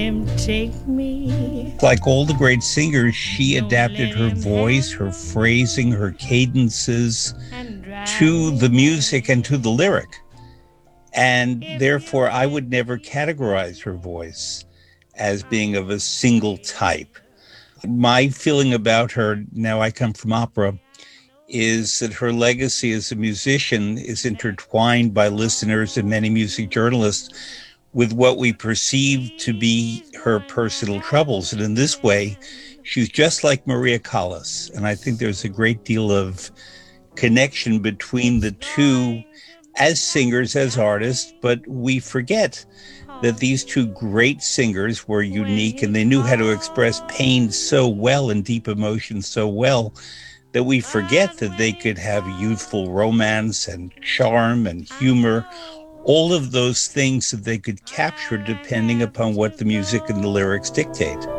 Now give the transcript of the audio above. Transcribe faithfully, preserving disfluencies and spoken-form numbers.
time, take me. Like all the great singers, she adapted her voice, her phrasing, her cadences to the music and to the lyric. And therefore, I would never categorize her voice as being of a single type. My feeling about her, now I come from opera, is that her legacy as a musician is intertwined by listeners and many music journalists with what we perceive to be her personal troubles. And in this way, she's just like Maria Callas. And I think there's a great deal of connection between the two as singers, as artists, but we forget that these two great singers were unique and they knew how to express pain so well and deep emotion so well that we forget that they could have youthful romance and charm and humor, all of those things that they could capture depending upon what the music and the lyrics dictate.